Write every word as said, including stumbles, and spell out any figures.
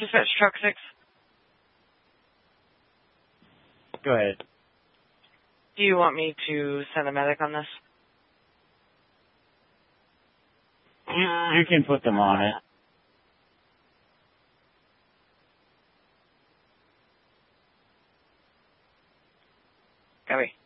Dispatch truck six. Go ahead. Do you want me to send a medic on this? You can put them on it. Copy.